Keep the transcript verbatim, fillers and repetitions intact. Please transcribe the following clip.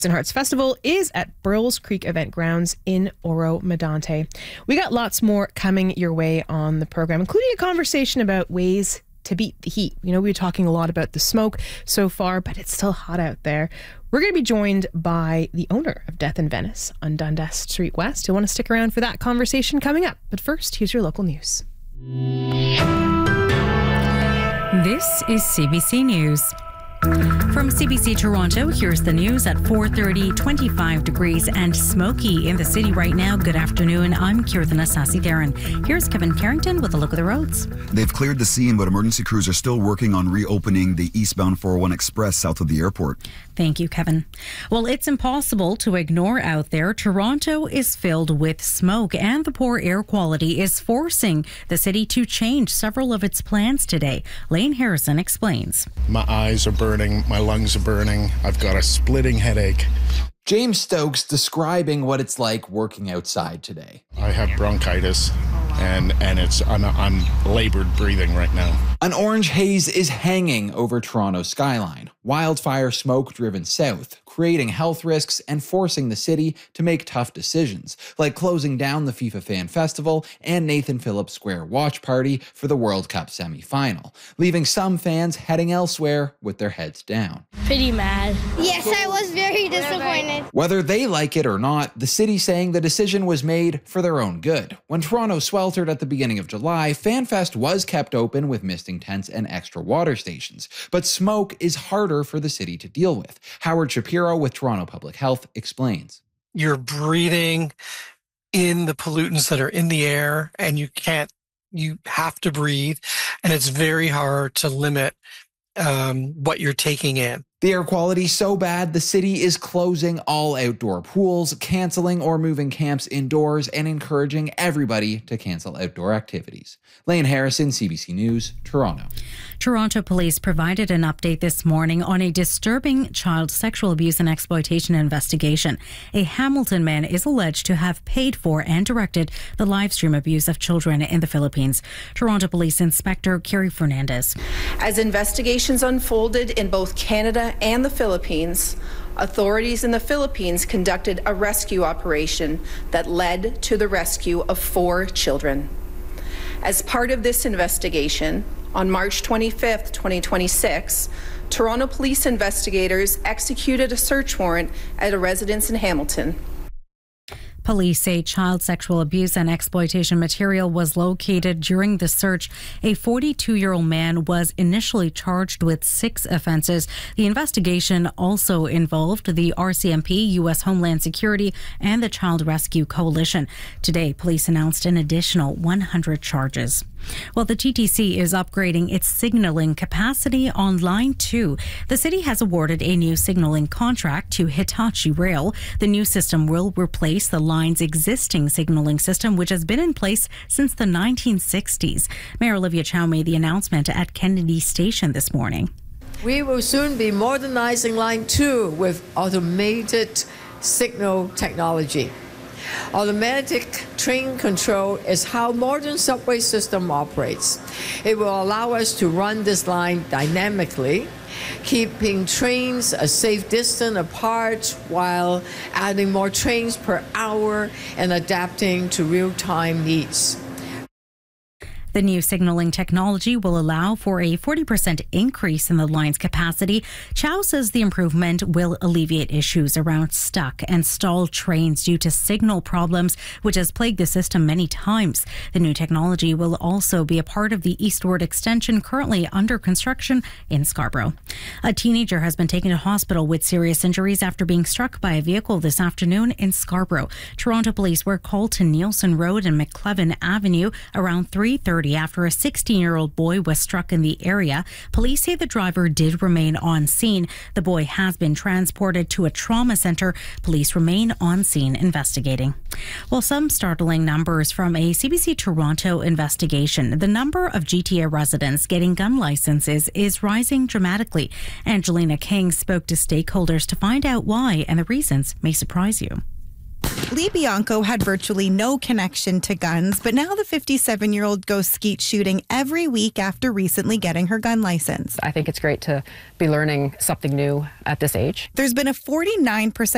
and Hearts Festival is at Burles Creek Event Grounds in Oro-Medonte. We got lots more coming your way on the program, including a conversation about ways to beat the heat. You know, we were talking a lot about the smoke so far, but it's still hot out there. We're going to be joined by the owner of Death in Venice on Dundas Street West. You'll want to stick around for that conversation coming up. But first, here's your local news. This is C B C News. From C B C Toronto, here's the news at four thirty, twenty-five degrees and smoky in the city right now. Good afternoon. I'm Kirthana Sasidaran. Here's Kevin Carrington with a look at the roads. They've cleared the scene, but emergency crews are still working on reopening the eastbound four oh one Express south of the airport. Thank you, Kevin. Well, it's impossible to ignore out there. Toronto is filled with smoke, and the poor air quality is forcing the city to change several of its plans today. Lane Harrison explains. My eyes are burning, my lungs are burning, I've got a splitting headache. James Stokes describing what it's like working outside today. I have bronchitis, and, and it's I'm, I'm labored breathing right now. An orange haze is hanging over Toronto's skyline. Wildfire smoke driven south, creating health risks and forcing the city to make tough decisions, like closing down the FIFA Fan Festival and Nathan Phillips Square watch party for the World Cup semi-final, leaving some fans heading elsewhere with their heads down. Pretty mad. Yes, I was very disappointed. Whether they like it or not, the city saying the decision was made for their own good. When Toronto sweltered at the beginning of July, FanFest was kept open with misting tents and extra water stations, but smoke is harder for the city to deal with. Howard Shapiro with Toronto Public Health explains. You're breathing in the pollutants that are in the air, and you can't, you have to breathe, and it's very hard to limit um, what you're taking in. The air quality so bad, the city is closing all outdoor pools, canceling or moving camps indoors, and encouraging everybody to cancel outdoor activities. Lane Harrison, C B C News, Toronto. Toronto police provided an update this morning on a disturbing child sexual abuse and exploitation investigation. A Hamilton man is alleged to have paid for and directed the live stream abuse of children in the Philippines. Toronto Police Inspector Kerry Fernandez. As investigations unfolded in both Canada and the Philippines, authorities in the Philippines conducted a rescue operation that led to the rescue of four children. As part of this investigation, on March twenty-fifth, twenty twenty-six, Toronto police investigators executed a search warrant at a residence in Hamilton. Police say child sexual abuse and exploitation material was located during the search. A forty-two-year-old man was initially charged with six offenses. The investigation also involved the R C M P, U S Homeland Security, and the Child Rescue Coalition. Today, police announced an additional one hundred charges. Well, the T T C is upgrading its signaling capacity on Line two. The city has awarded a new signaling contract to Hitachi Rail. The new system will replace the line's existing signaling system, which has been in place since the nineteen sixties. Mayor Olivia Chow made the announcement at Kennedy Station this morning. We will soon be modernizing Line two with automated signal technology. Automatic train control is how modern subway system operates. It will allow us to run this line dynamically, keeping trains a safe distance apart while adding more trains per hour and adapting to real-time needs. The new signaling technology will allow for a forty percent increase in the line's capacity. Chow says the improvement will alleviate issues around stuck and stalled trains due to signal problems, which has plagued the system many times. The new technology will also be a part of the eastward extension currently under construction in Scarborough. A teenager has been taken to hospital with serious injuries after being struck by a vehicle this afternoon in Scarborough. Toronto police were called to Nielsen Road and McLevin Avenue around three thirty after a sixteen-year-old boy was struck in the area. Police say the driver did remain on scene. The boy has been transported to a trauma center. Police remain on scene investigating. Well, some startling numbers from a C B C Toronto investigation. The number of G T A residents getting gun licenses is rising dramatically. Angelina King spoke to stakeholders to find out why, and the reasons may surprise you. Lee Bianco had virtually no connection to guns, but now the fifty-seven-year-old goes skeet shooting every week after recently getting her gun license. I think it's great to be learning something new at this age. There's been a forty-nine percent